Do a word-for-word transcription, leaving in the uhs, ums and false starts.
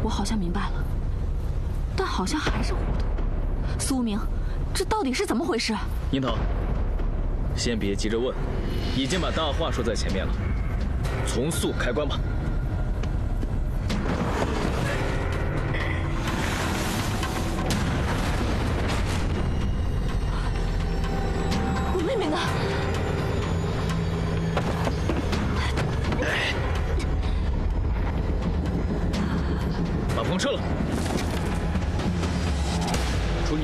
我好像明白了，但好像还是糊涂。苏明，这到底是怎么回事？ 樱桃，先别急着问，已经把大话说在前面了，从速开棺吧。 我妹妹呢？ 把棚撤了。